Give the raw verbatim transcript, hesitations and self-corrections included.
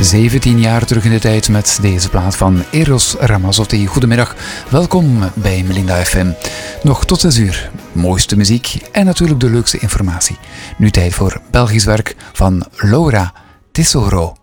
zeventien jaar terug in de tijd met deze plaat van Eros Ramazzotti. Goedemiddag, welkom bij Melinda F M. Nog tot zes uur, mooiste muziek en natuurlijk de leukste informatie. Nu tijd voor Belgisch werk van Laura Tesoro.